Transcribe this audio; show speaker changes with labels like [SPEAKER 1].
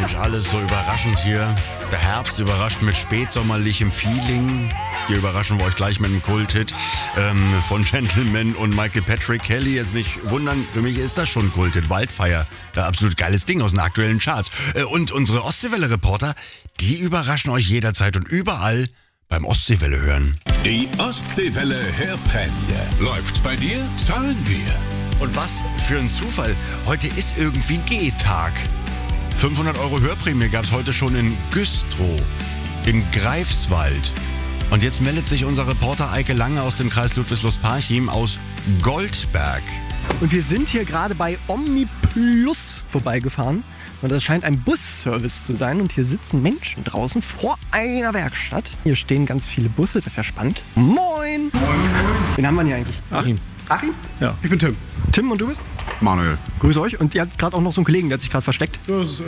[SPEAKER 1] Mensch, alles so überraschend hier. Der Herbst überrascht mit spätsommerlichem Feeling. Hier überraschen wir euch gleich mit einem Kulthit von Gentleman und Michael Patrick Kelly. Jetzt nicht wundern, für mich ist das schon ein Kulthit. Wildfire, der absolut geiles Ding aus den aktuellen Charts. Und unsere Ostseewelle-Reporter, die überraschen euch jederzeit und überall beim Ostseewelle hören.
[SPEAKER 2] Die Ostseewelle Hörprämie. Läuft's bei dir? Zahlen wir.
[SPEAKER 1] Und was für ein Zufall. Heute ist irgendwie G-Tag. 500 € Hörprämie gab es heute schon in Güstrow, in Greifswald. Und jetzt meldet sich unser Reporter Eike Lange aus dem Kreis Ludwigslust-Parchim aus Goldberg.
[SPEAKER 3] Und wir sind hier gerade bei OmniPlus vorbeigefahren. Und das scheint ein Busservice zu sein. Und hier sitzen Menschen draußen vor einer Werkstatt. Hier stehen ganz viele Busse, das ist ja spannend. Moin! Moin! Wen haben wir hier eigentlich?
[SPEAKER 4] Achim.
[SPEAKER 3] Achim?
[SPEAKER 4] Ja, ich bin Tim.
[SPEAKER 3] Tim, und du bist?
[SPEAKER 4] Manuel.
[SPEAKER 3] Grüß euch. Und ihr habt gerade auch noch so einen Kollegen, der hat sich gerade versteckt.
[SPEAKER 4] Das ist